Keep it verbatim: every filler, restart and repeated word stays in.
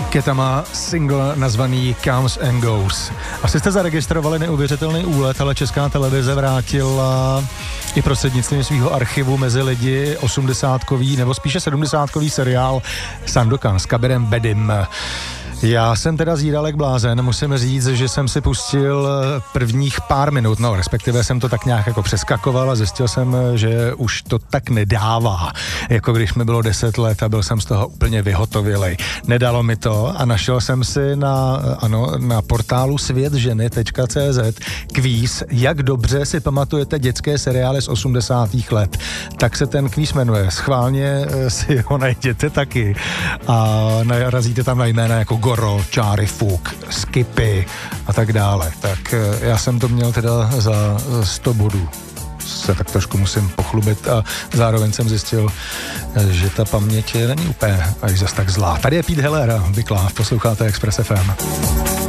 Keta má single nazvaný Comes and Goes. Asi jste zaregistrovali neuvěřitelný úlet, ale Česká televize vrátila i prostřednictvím svého archivu mezi lidi osmdesátkový nebo spíše sedmdesátkový seriál Sandokan s Kabirem Bedim. Já jsem teda zíral jak blázen, musím říct, že jsem si pustil prvních pár minut, no respektive jsem to tak nějak jako přeskakoval a zjistil jsem, že už to tak nedává, jako když mi bylo deset let a byl jsem z toho úplně vyhotovilej. Nedalo mi to a našel jsem si na, ano, na portálu světženy tečka cé zet kvíz, jak dobře si pamatujete dětské seriály z osmdesátých let. Tak se ten kvíz jmenuje, schválně si ho najděte taky a narazíte tam na jména jako Goro, Čáry, Fuk, Skippy a tak dále. Tak já jsem to měl teda za sto bodů. Se tak trošku musím pochlubit a zároveň jsem zjistil, že ta paměť není úplně až zas tak zlá. Tady je Pete Heller, Big Love, posloucháte Express ef em.